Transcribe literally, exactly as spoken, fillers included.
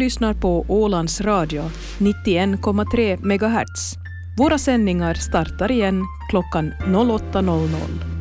lyssnar på Ålands Radio, nittioen komma tre megahertz. Våra sändningar startar igen klockan åtta noll noll.